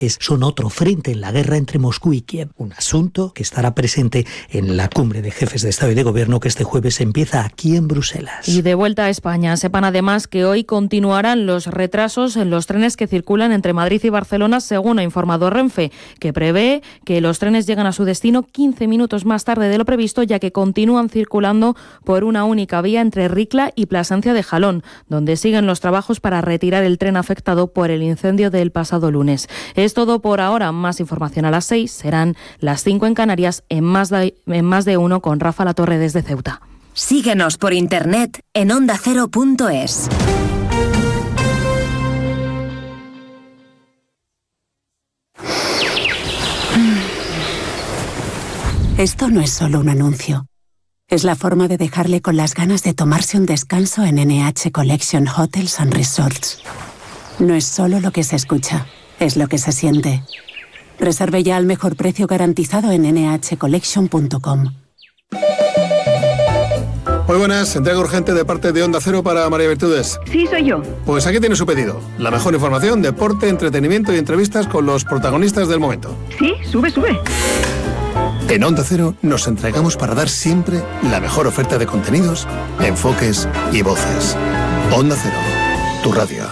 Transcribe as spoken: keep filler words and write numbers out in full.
son otro frente en la guerra entre Moscú y Kiev, un asunto que estará presente en la cumbre de jefes de Estado y de Gobierno que este jueves empieza aquí en Bruselas. Y de vuelta a España, sepan además que hoy continuarán los retrasos en los trenes que circulan entre Madrid y Barcelona, según ha informado Renfe, que prevé que los trenes lleguen a su destino quince minutos más tarde de lo previsto, ya que continúan circulando por una única vía entre Ricla y Plasencia de Jalón, donde siguen los trabajos para retirar el tren afectado por el incendio del pasado lunes. Es todo por ahora. Más información a las seis. Serán las cinco en Canarias, en más de, en más de uno con Rafa Latorre desde Ceuta. Síguenos por internet en onda cero punto es. Esto no es solo un anuncio. Es la forma de dejarle con las ganas de tomarse un descanso en N H Collection Hotels and Resorts. No es solo lo que se escucha, es lo que se siente. Reserve ya al mejor precio garantizado en ene hache collection punto com. Muy buenas, entrega urgente de parte de Onda Cero para María Virtudes. Sí, soy yo. Pues aquí tiene su pedido. La mejor información, deporte, entretenimiento y entrevistas con los protagonistas del momento. Sí, sube, sube. En Onda Cero nos entregamos para dar siempre la mejor oferta de contenidos, enfoques y voces. Onda Cero, tu radio.